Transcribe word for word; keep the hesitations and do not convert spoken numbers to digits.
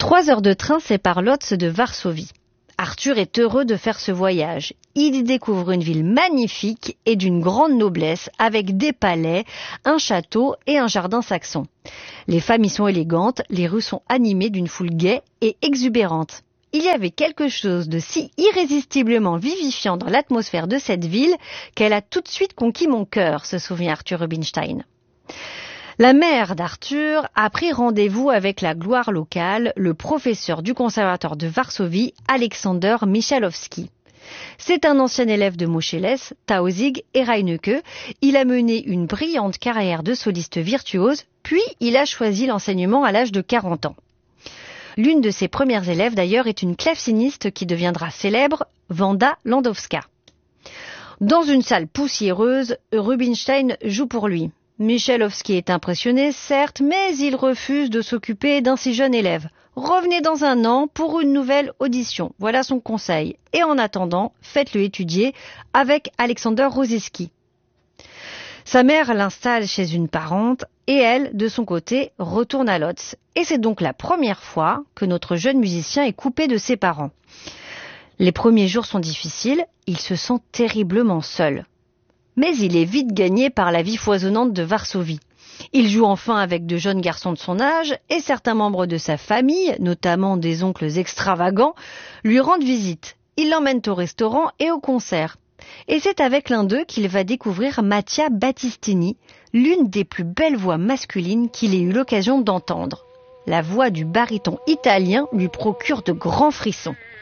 Trois heures de train séparent Łódź de Varsovie. Arthur est heureux de faire ce voyage. Il y découvre une ville magnifique et d'une grande noblesse avec des palais, un château et un jardin saxon. Les femmes y sont élégantes, les rues sont animées d'une foule gaie et exubérante. Il y avait quelque chose de si irrésistiblement vivifiant dans l'atmosphère de cette ville qu'elle a tout de suite conquis mon cœur, se souvient Arthur Rubinstein. La mère d'Arthur a pris rendez-vous avec la gloire locale, le professeur du conservatoire de Varsovie, Aleksander Michalowski. C'est un ancien élève de Moscheles, Tausig et Reinecke. Il a mené une brillante carrière de soliste virtuose, puis il a choisi l'enseignement à l'âge de quarante ans. L'une de ses premières élèves d'ailleurs est une claveciniste qui deviendra célèbre, Wanda Landowska. Dans une salle poussiéreuse, Rubinstein joue pour lui. Michalowski est impressionné, certes, mais il refuse de s'occuper d'un si jeune élève. Revenez dans un an pour une nouvelle audition. Voilà son conseil. Et en attendant, faites-le étudier avec Alexander Rosiski. Sa mère l'installe chez une parente et elle, de son côté, retourne à Łódź. Et c'est donc la première fois que notre jeune musicien est coupé de ses parents. Les premiers jours sont difficiles, il se sent terriblement seul. Mais il est vite gagné par la vie foisonnante de Varsovie. Il joue enfin avec de jeunes garçons de son âge et certains membres de sa famille, notamment des oncles extravagants, lui rendent visite. Ils l'emmènent au restaurant et au concert. Et c'est avec l'un d'eux qu'il va découvrir Mattia Battistini, l'une des plus belles voix masculines qu'il ait eu l'occasion d'entendre. La voix du baryton italien lui procure de grands frissons.